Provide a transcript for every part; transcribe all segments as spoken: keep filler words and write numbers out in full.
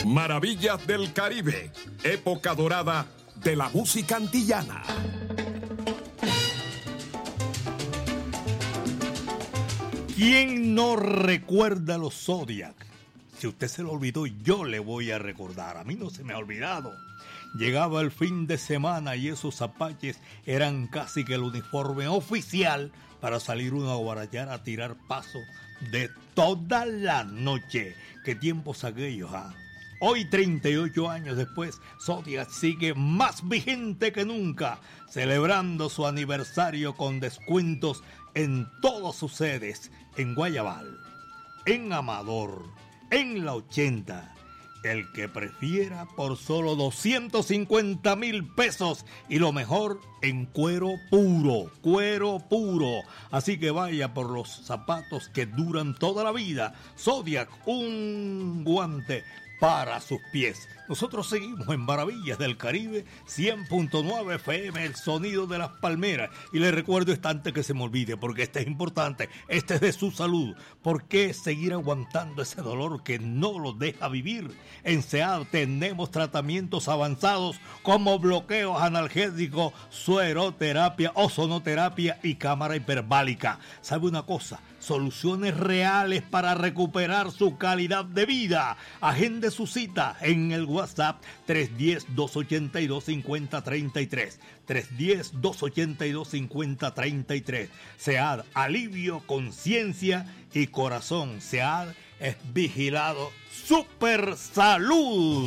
Maravillas del Caribe, época dorada de la música antillana. ¿Quién no recuerda los Zodiac? Si usted se lo olvidó, yo le voy a recordar. A mí no se me ha olvidado. Llegaba el fin de semana y esos apaches eran casi que el uniforme oficial para salir uno a guarallar a tirar paso de toda la noche. ¿Qué tiempos aquellos, ah? Hoy, treinta y ocho años después, Zodiac sigue más vigente que nunca, celebrando su aniversario con descuentos en todas sus sedes, en Guayabal, en Amador, en la ochenta. El que prefiera por solo doscientos cincuenta mil pesos y lo mejor en cuero puro, cuero puro. Así que vaya por los zapatos que duran toda la vida. Zodiac, un guante para sus pies. Nosotros seguimos en Maravillas del Caribe, cien punto nueve F M, el sonido de las palmeras. Y le recuerdo esta antes que se me olvide, porque este es importante, este es de su salud. ¿Por qué seguir aguantando ese dolor que no lo deja vivir? En SEAD tenemos tratamientos avanzados como bloqueos analgésicos, sueroterapia, ozonoterapia y cámara hiperbárica. ¿Sabe una cosa? Soluciones reales para recuperar su calidad de vida. Agende su cita en el WhatsApp tres uno cero, dos ocho dos, cinco cero tres tres. tres uno cero, dos ocho dos, cinco cero tres tres. SEAD, alivio, conciencia y corazón. SEAD es vigilado Super Salud.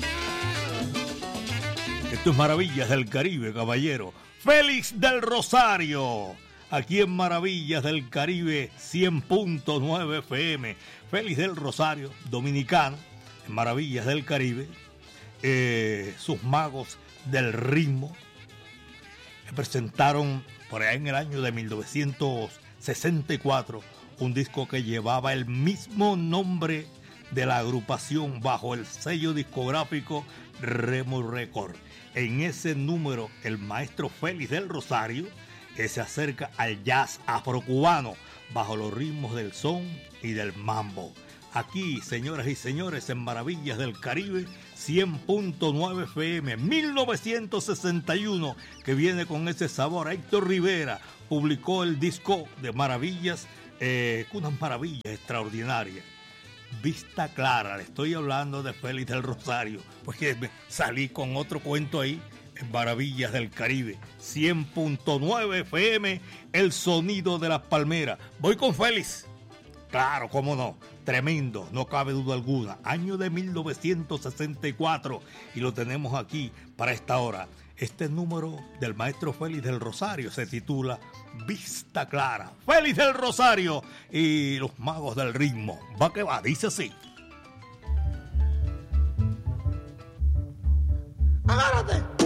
Esto es Maravillas del Caribe, caballero. Félix del Rosario, aquí en Maravillas del Caribe, cien punto nueve F M. Félix del Rosario, dominicano, en Maravillas del Caribe. Eh, sus magos del ritmo presentaron por allá en el año de mil novecientos sesenta y cuatro un disco que llevaba el mismo nombre de la agrupación bajo el sello discográfico Remo Record. En ese número, el maestro Félix del Rosario, que se acerca al jazz afrocubano bajo los ritmos del son y del mambo. Aquí, señoras y señores, en Maravillas del Caribe, cien punto nueve F M, mil novecientos sesenta y uno, que viene con ese sabor. Héctor Rivera publicó el disco de Maravillas, eh, unas maravillas extraordinarias. Vista Clara, le estoy hablando de Félix del Rosario, porque salí con otro cuento ahí. En Maravillas del Caribe, cien punto nueve F M, el sonido de las palmeras. Voy con Félix. Claro, cómo no. Tremendo, no cabe duda alguna. Año de mil novecientos sesenta y cuatro y lo tenemos aquí para esta hora. Este número del maestro Félix del Rosario se titula Vista Clara. Félix del Rosario y los magos del ritmo. Va que va, dice así. Agárrate.